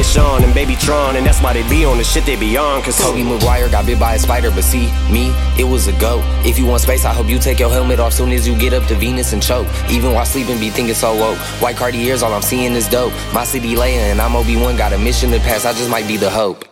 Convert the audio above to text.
it's Sean and Baby Tron, and that's why they be on the shit they be on. Cause Tobey Maguire got bit by a spider, but see, me, it was a goat. If you want space, I hope you take your helmet off soon as you get up to Venus and choke. Even while sleeping, be thinking so woke. White Cartiers, all I'm seeing is dope. My city Leia and I'm Obi-Wan, got a mission to pass, I just might be the hope.